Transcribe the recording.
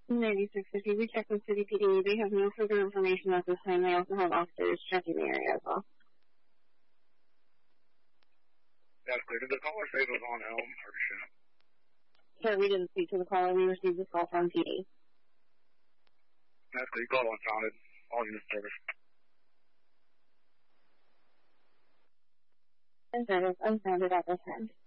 9650, we checked with City PD. They have no further information at this time. They also have officers checking the area as well. That's clear. Did the caller say it was on Elm or Shannon? Sir, we didn't speak to the caller. We received this call from PD. That's clear. You called unfounded. All unit service. And service unfounded at this time.